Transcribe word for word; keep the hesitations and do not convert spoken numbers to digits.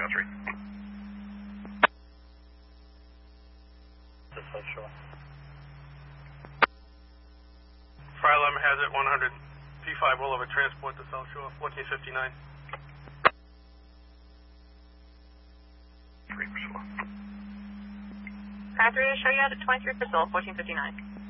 oh three. The South Shore. Fire alarm has it one hundred. P five will over transport to South Shore, fourteen fifty-nine. three Priscilla. Car three, show you at twenty-three Priscilla, fourteen fifty-nine.